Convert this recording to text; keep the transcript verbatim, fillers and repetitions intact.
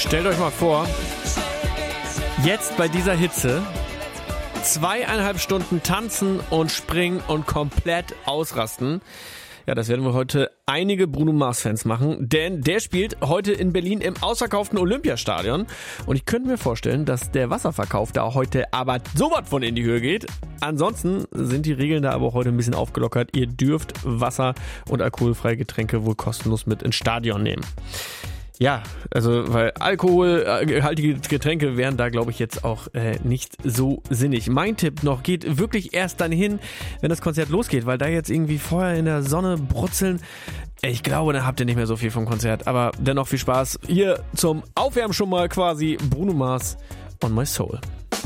Stellt euch mal vor, jetzt bei dieser Hitze zweieinhalb Stunden tanzen und springen und komplett ausrasten. Ja, das werden wir heute einige Bruno Mars-Fans machen, denn der spielt heute in Berlin im ausverkauften Olympiastadion. Und ich könnte mir vorstellen, dass der Wasserverkauf da heute aber so was von in die Höhe geht. Ansonsten sind die Regeln da aber heute ein bisschen aufgelockert. Ihr dürft Wasser und alkoholfreie Getränke wohl kostenlos mit ins Stadion nehmen. Ja, also weil alkoholhaltige Getränke wären da, glaube ich, jetzt auch äh, nicht so sinnig. Mein Tipp noch, geht wirklich erst dann hin, wenn das Konzert losgeht, weil da jetzt irgendwie vorher in der Sonne brutzeln, ich glaube, dann habt ihr nicht mehr so viel vom Konzert. Aber dennoch viel Spaß. Hier zum Aufwärmen schon mal quasi Bruno Mars on My Soul.